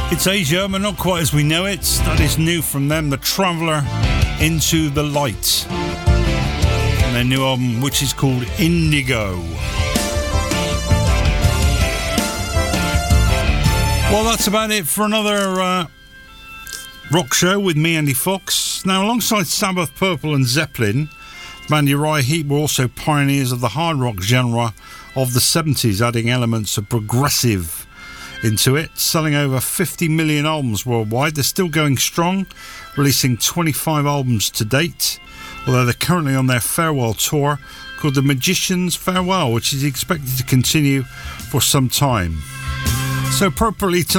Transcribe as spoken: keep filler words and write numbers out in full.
It's Asia, but not quite as we know it. That is new from them, The Traveller Into the Light. And their new album, which is called Indigo. Well, that's about it for another uh, rock show with me, Andy Fox. Now, alongside Sabbath, Purple and Zeppelin, the band Uriah Heep were also pioneers of the hard rock genre of the seventies, adding elements of progressive into it, selling over fifty million albums worldwide. They're still going strong, releasing twenty-five albums to date, although they're currently on their farewell tour called The Magician's Farewell, which is expected to continue for some time. So appropriately tonight,